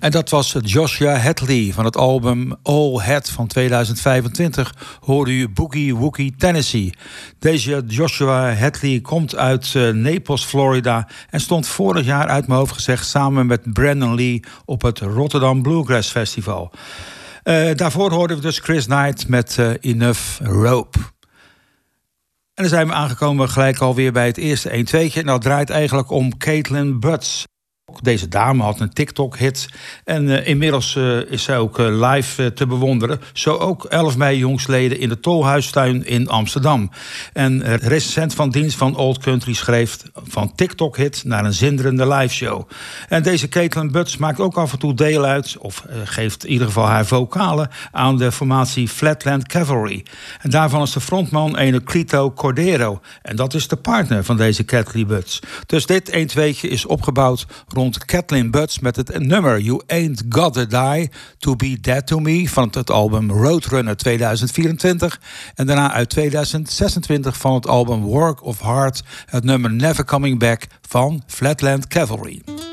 En dat was Joshua Hadley van het album All Hat van 2025. Hoorde u Boogie Woogie Tennessee. Deze Joshua Hadley komt uit Naples, Florida en stond vorig jaar uit mijn hoofd gezegd samen met Brandon Lee op het Rotterdam Bluegrass Festival. Daarvoor hoorden we dus Chris Knight met Enough Rope. En dan zijn we aangekomen gelijk alweer bij het eerste 1-2'tje. En dat draait eigenlijk om Caitlin Butts. Deze dame had een TikTok-hit en inmiddels is zij ook live te bewonderen. Zo ook 11 mei jongstleden in de Tolhuistuin in Amsterdam. En recensent van dienst van Old Country schreef van TikTok-hit naar een zinderende liveshow. En deze Caitlin Butts maakt ook af en toe deel uit, of geeft in ieder geval haar vocalen aan de formatie Flatland Cavalry. En daarvan is de frontman ene Clito Cordero. En dat is de partner van deze Caitlin Butts. Dus dit 1-2'tje is opgebouwd rond Caitlin Butts met het nummer You Ain't Gotta Die To Be Dead To Me van het album Roadrunner 2024. En daarna uit 2026 van het album Work of Heart het nummer Never Coming Back van Flatland Cavalry.